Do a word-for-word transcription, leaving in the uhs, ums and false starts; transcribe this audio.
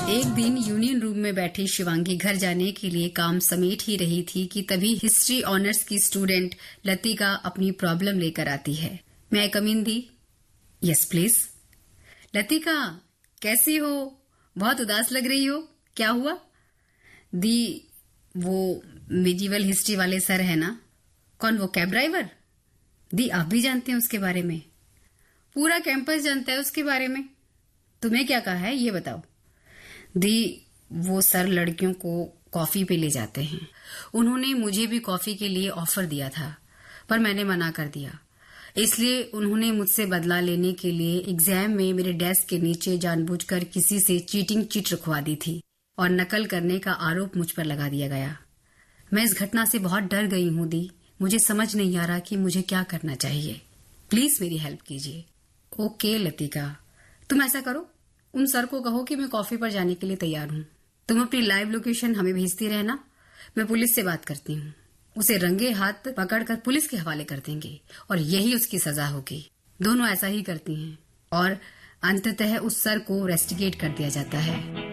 एक दिन union room में बैठी शिवांगी घर जाने के लिए काम समेट ही रही थी कि तभी हिस्ट्री ऑनर्स की स्टूडेंट लतिका अपनी प्रॉब्लम लेकर आती है। मैं आई कम इन दी? Yes please. लतिका, कैसी हो? बहुत उदास लग रही हो, क्या हुआ? दी, वो मिडिवल हिस्ट्री वाले सर है ना? कौन, वो कैब ड्राइवर? दी, आप भी जानते हैं उसके बारे में? पूरा कैंपस जानता है उसके बारे में। तुम्हें क्या कहा है ये बताओ। दी, वो सर लड़कियों को कॉफी पे ले जाते हैं। उन्होंने मुझे भी कॉफी के लिए ऑफर दिया था, पर मैंने मना कर दिया। इसलिए उन्होंने मुझसे बदला लेने के लिए एग्जाम में मेरे डेस्क के नीचे जानबूझकर किसी से चीटिंग चिट रखवा दी थी और नकल करने का आरोप मुझ पर लगा दिया गया। मैं इस घटना से बहुत डर गई हूं दी। मुझे समझ नहीं आ रहा कि मुझे क्या करना चाहिए। प्लीज मेरी हेल्प कीजिए। ओके लतिका, तुम ऐसा करो, उन सर को कहो कि मैं कॉफी पर जाने के लिए तैयार हूं। तुम अपनी लाइव लोकेशन हमें भेजती रहना। मैं पुलिस से बात करती हूँ। उसे रंगे हाथ पकड़कर पुलिस के हवाले कर देंगे और यही उसकी सजा होगी। दोनों ऐसा ही करती हैं और अंततः उस सर को रेस्टिकेट कर दिया जाता है।